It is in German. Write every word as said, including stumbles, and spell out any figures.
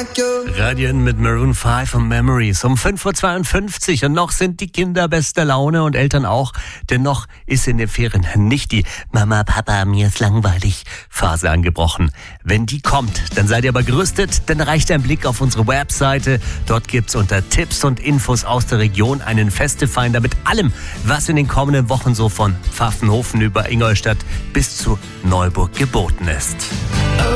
Radiant mit Maroon fünf und Memories um fünf Uhr zweiundfünfzig und noch sind die Kinder bester Laune und Eltern auch, denn noch ist in den Ferien nicht die Mama, Papa, mir ist langweilig Phase angebrochen. Wenn die kommt, dann seid ihr aber gerüstet, dann reicht ein Blick auf unsere Webseite. Dort gibt's unter Tipps und Infos aus der Region einen Festefinder mit allem, was in den kommenden Wochen so von Pfaffenhofen über Ingolstadt bis zu Neuburg geboten ist.